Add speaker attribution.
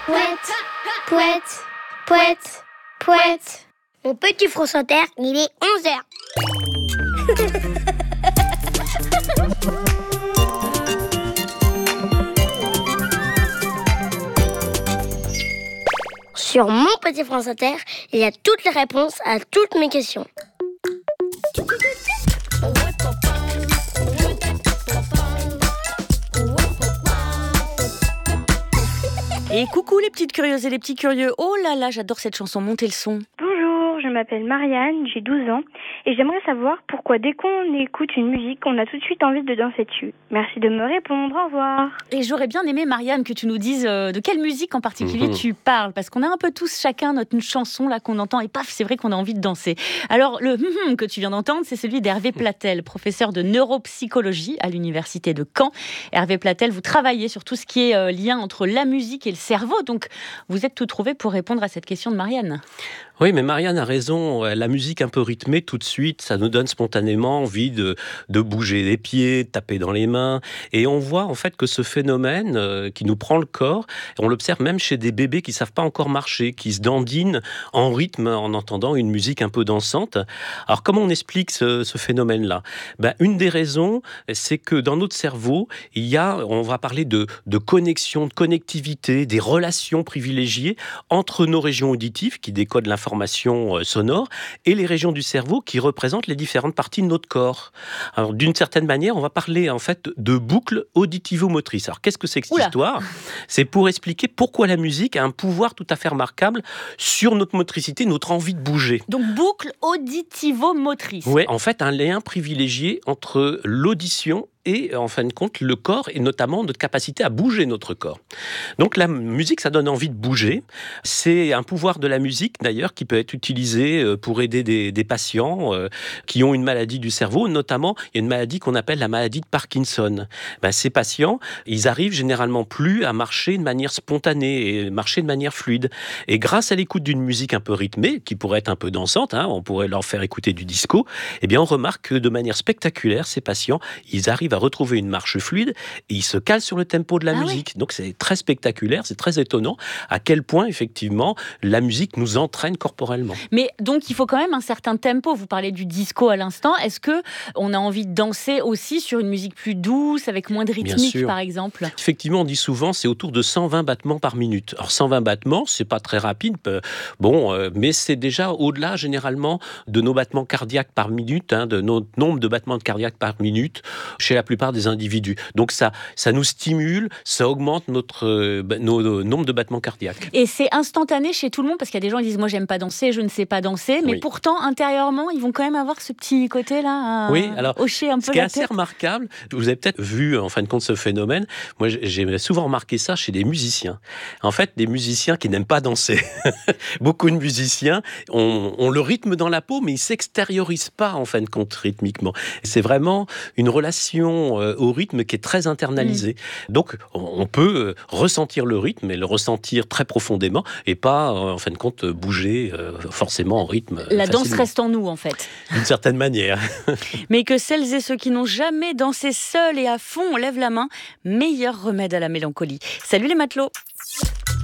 Speaker 1: Pouette, pouette, pouette, pouette. Mon petit France Inter, il est 11h. Sur mon petit France Inter, il y a toutes les réponses à toutes mes questions.
Speaker 2: Et coucou les petites curieuses et les petits curieux. Oh là là, j'adore cette chanson, montez le son.
Speaker 3: Bonjour, je m'appelle Marianne, j'ai 12 ans et j'aimerais savoir pourquoi dès qu'on écoute une musique, on a tout de suite envie de danser dessus. Merci de me répondre, au revoir.
Speaker 2: Et j'aurais bien aimé, Marianne, que tu nous dises de quelle musique en particulier tu parles, parce qu'on a un peu tous chacun notre chanson là qu'on entend et paf, c'est vrai qu'on a envie de danser. Alors le que tu viens d'entendre, c'est celui d'Hervé Platel, professeur de neuropsychologie à l'université de Caen. Hervé Platel, vous travaillez sur tout ce qui est lien entre la musique et le cerveau, donc vous êtes tout trouvé pour répondre à cette question de Marianne.
Speaker 4: Oui, mais Marianne a raison. La musique un peu rythmée, tout de suite, ça nous donne spontanément envie de bouger les pieds, de taper dans les mains. Et on voit en fait que ce phénomène qui nous prend le corps, on l'observe même chez des bébés qui ne savent pas encore marcher, qui se dandinent en rythme en entendant une musique un peu dansante. Alors comment on explique ce phénomène-là ? Une des raisons, c'est que dans notre cerveau, on va parler de connexion, de connectivité, des relations privilégiées entre nos régions auditives qui décodent l'information sonore et les régions du cerveau qui représentent les différentes parties de notre corps. Alors d'une certaine manière, on va parler en fait de boucle auditivo-motrice. Alors qu'est-ce que c'est que cette histoire ? C'est pour expliquer pourquoi la musique a un pouvoir tout à fait remarquable sur notre motricité, notre envie de bouger.
Speaker 2: Donc boucle auditivo-motrice.
Speaker 4: Oui, en fait un lien privilégié entre l'audition et en fin de compte le corps et notamment notre capacité à bouger notre corps. Donc la musique, ça donne envie de bouger. C'est un pouvoir de la musique d'ailleurs qui peut être utilisé pour aider des patients qui ont une maladie du cerveau. Notamment, il y a une maladie qu'on appelle la maladie de Parkinson. Ces patients, ils arrivent généralement plus à marcher de manière spontanée et marcher de manière fluide. Et grâce à l'écoute d'une musique un peu rythmée, qui pourrait être un peu dansante, on pourrait leur faire écouter du disco, eh bien on remarque que de manière spectaculaire, ces patients, ils arrivent à retrouver une marche fluide et ils se calent sur le tempo de la musique. Oui. Donc c'est très spectaculaire, c'est très étonnant à quel point effectivement la musique nous entraîne corporellement.
Speaker 2: Mais donc il faut quand même un certain tempo. Vous parlez du disco à l'instant. Est-ce que on a envie de danser aussi sur une musique plus douce, avec moins de rythmique par exemple ?
Speaker 4: Effectivement, on dit souvent c'est autour de 120 battements par minute. Alors 120 battements, c'est pas très rapide, mais c'est déjà au-delà généralement de nos battements cardiaques par minute, de notre nombre de battements cardiaques par minute chez la plupart des individus. Donc ça nous stimule, ça augmente nos nombres de battements cardiaques.
Speaker 2: Et c'est instantané chez tout le monde, parce qu'il y a des gens qui disent « moi j'aime pas danser, je ne sais pas danser », mais pourtant intérieurement ils vont quand même avoir ce petit côté là, hocher un peu la tête.
Speaker 4: Ce qui est assez remarquable, vous avez peut-être vu en fin de compte ce phénomène, moi j'ai souvent remarqué ça chez des musiciens. En fait, des musiciens qui n'aiment pas danser. Beaucoup de musiciens ont le rythme dans la peau, mais ils s'extériorisent pas en fin de compte rythmiquement. C'est vraiment une relation au rythme qui est très internalisé. Donc, on peut ressentir le rythme et le ressentir très profondément et pas, en fin de compte, bouger forcément en rythme.
Speaker 2: La danse reste en nous, en fait.
Speaker 4: D'une certaine manière.
Speaker 2: Mais que celles et ceux qui n'ont jamais dansé seuls et à fond, on lève la main. Meilleur remède à la mélancolie. Salut les matelots!